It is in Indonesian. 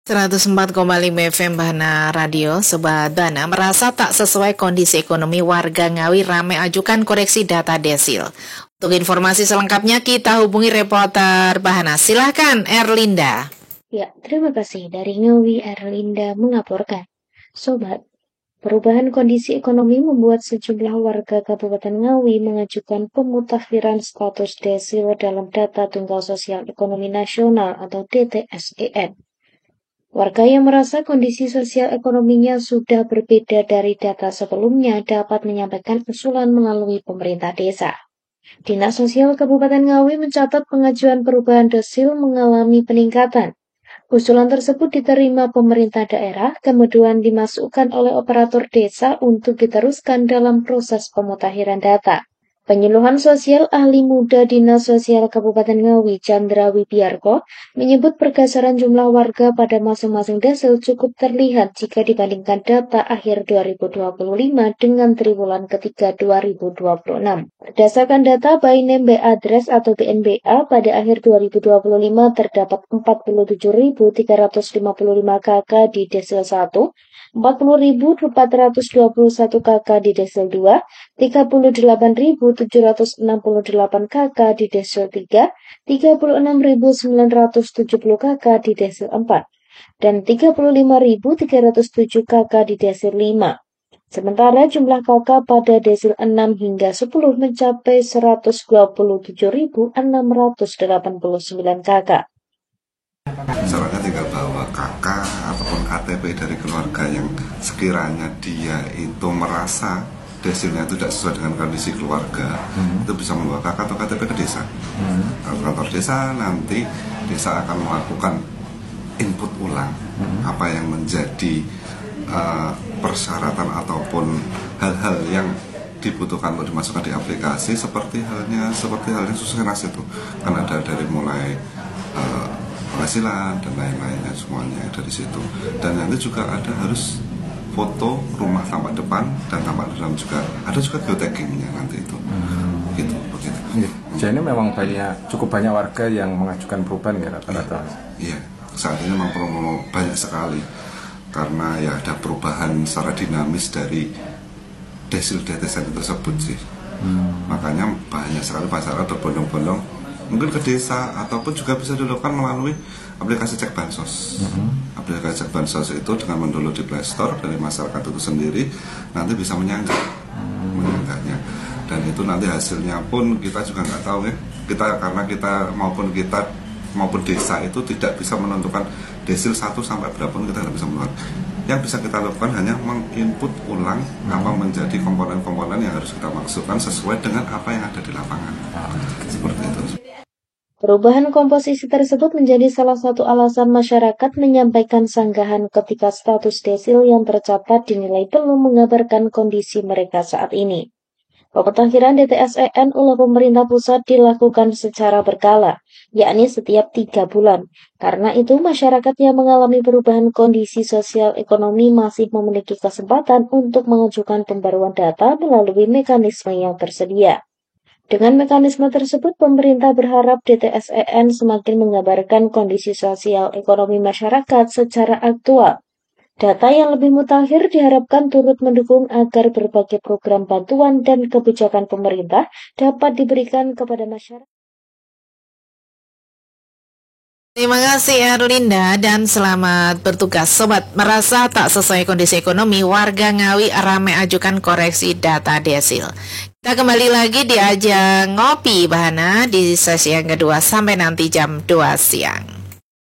104,5 FM Bahana Radio. Sobat Bana, merasa tak sesuai kondisi ekonomi warga Ngawi ramai ajukan koreksi data desil. Untuk informasi selengkapnya kita hubungi reporter Bahana. Silahkan Erlinda. Ya, terima kasih. Dari Ngawi, Erlinda mengaporkan. Sobat, perubahan kondisi ekonomi membuat sejumlah warga Kabupaten Ngawi mengajukan pemutakhiran status desil dalam Data Tunggal Sosial Ekonomi Nasional atau DTSEN. Warga yang merasa kondisi sosial ekonominya sudah berbeda dari data sebelumnya dapat menyampaikan usulan melalui pemerintah desa. Dinas Sosial Kabupaten Ngawi mencatat pengajuan perubahan desil mengalami peningkatan. Usulan tersebut diterima pemerintah daerah, kemudian dimasukkan oleh operator desa untuk diteruskan dalam proses pemutakhiran data. Penyuluhan Sosial Ahli Muda Dinas Sosial Kabupaten Ngawi, Chandra Wibiarko, menyebut pergeseran jumlah warga pada masing-masing desil cukup terlihat jika dibandingkan data akhir 2025 dengan triwulan ketiga 2026. Berdasarkan data by name by address atau BNBA, pada akhir 2025 terdapat 47.355 KK di desil 1, 40.421 KK di desil 2, 38.768 KK di desil 3, 36.970 KK di desil 4, dan 35.307 KK di desil 5. Sementara jumlah KK pada desil 6 hingga 10 mencapai 127.689 KK. Masyarakat tinggal bawa KK ataupun KTP dari keluarga yang sekiranya dia itu merasa desilnya itu tidak sesuai dengan kondisi keluarga, itu bisa membawa KK atau KTP ke desa. Kantor desa nanti desa akan melakukan input ulang apa yang menjadi persyaratan ataupun hal-hal yang dibutuhkan untuk dimasukkan di aplikasi seperti halnya Susenas itu kan ada dari mulai penghasilan dan lain-lainnya semuanya dari situ. Dan nanti juga ada harus foto rumah tampak depan dan tampak dalam juga. Ada juga geotaggingnya nanti itu. Begitu. Jadi ini memang cukup banyak warga yang mengajukan perubahan ya rata-rata. Iya, saat ini memang banyak sekali karena ya ada perubahan secara dinamis dari desil DTSN tersebut sih. Makanya banyak sekali masyarakat berbondong-bondong mungkin ke desa ataupun juga bisa dilakukan melalui aplikasi cek bansos. Aplikasi cek bansos itu dengan mendownload di Play Store dari masyarakat itu sendiri nanti bisa menyanggahnya. Dan itu nanti hasilnya pun kita juga nggak tahu ya. Karena kita maupun desa itu tidak bisa menentukan desil 1 sampai berapa pun kita nggak bisa menentukan. Yang bisa kita lakukan hanya menginput ulang apa menjadi komponen-komponen yang harus kita masukkan sesuai dengan apa yang ada di lapangan. Seperti itu. Perubahan komposisi tersebut menjadi salah satu alasan masyarakat menyampaikan sanggahan ketika status desil yang tercatat dinilai belum mengabarkan kondisi mereka saat ini. Pemutakhiran DTSEN oleh pemerintah pusat dilakukan secara berkala, yakni setiap 3 bulan. Karena itu, masyarakat yang mengalami perubahan kondisi sosial ekonomi masih memiliki kesempatan untuk mengajukan pembaruan data melalui mekanisme yang tersedia. Dengan mekanisme tersebut, pemerintah berharap DTSEN semakin mengabarkan kondisi sosial ekonomi masyarakat secara aktual. Data yang lebih mutakhir diharapkan turut mendukung agar berbagai program bantuan dan kebijakan pemerintah dapat diberikan kepada masyarakat. Terima kasih Erlinda dan selamat bertugas. Sobat, merasa tak sesuai kondisi ekonomi, warga Ngawi ramai ajukan koreksi data desil. Kita kembali lagi di ajang Ngopi Bahana di sesi yang kedua sampai nanti jam 2 siang.